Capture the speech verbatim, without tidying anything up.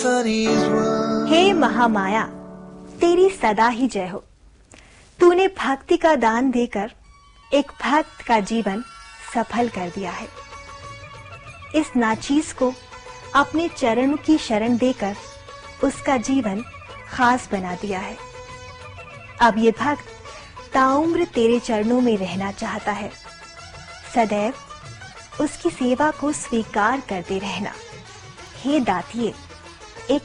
हे महामाया, तेरी सदा ही जय हो। तूने भक्ति का दान देकर एक भक्त का जीवन सफल कर दिया है। इस नाचीज को अपने चरणों की शरण देकर उसका जीवन खास बना दिया है। अब ये भक्त ताउम्र तेरे चरणों में रहना चाहता है। सदैव उसकी सेवा को स्वीकार करते रहना। हे दातिये,